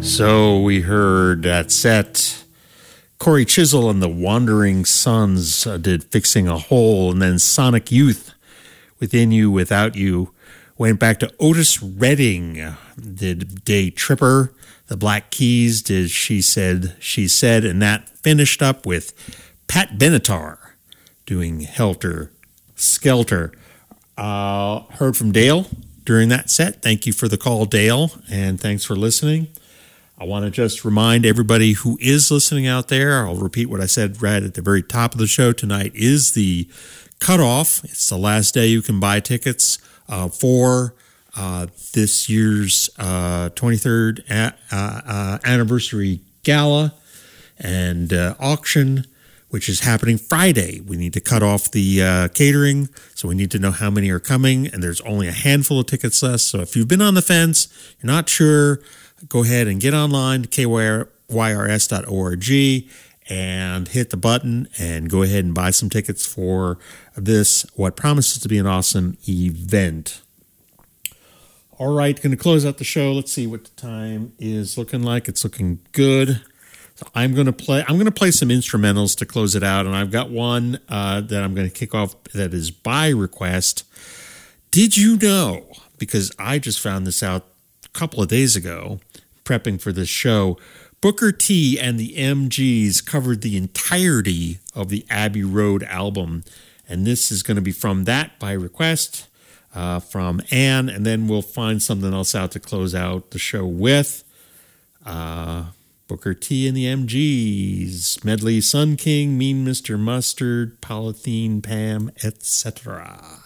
So we heard that set. Corey Chisel and the Wandering Sons did Fixing a Hole, and then Sonic Youth, Within You, Without You. Went back to Otis Redding, did Day Tripper. The Black Keys did She Said, and that finished up with Pat Benatar doing Helter Skelter. Heard from Dale during that set. Thank you for the call, Dale, and thanks for listening. I want to just remind everybody who is listening out there, I'll repeat what I said right at the very top of the show. Tonight is the cutoff. It's the last day you can buy tickets for this year's 23rd anniversary gala and auction, which is happening Friday. We need to cut off the catering, so we need to know how many are coming, and there's only a handful of tickets left. So if you've been on the fence, you're not sure, go ahead and get online to kyrs.org and hit the button and go ahead and buy some tickets for this, what promises to be an awesome event. All right, going to close out the show. Let's see what the time is looking like. It's looking good. So I'm going to play some instrumentals to close it out, and I've got one that I'm going to kick off that is by request. Did you know, because I just found this out a couple of days ago, prepping for this show, Booker T and the MGs covered the entirety of the Abbey Road album, and this is going to be from that by request from Ann, and then we'll find something else out to close out the show with. Booker T and the MGs, medley Sun King, Mean Mr. Mustard, Polythene Pam, etc.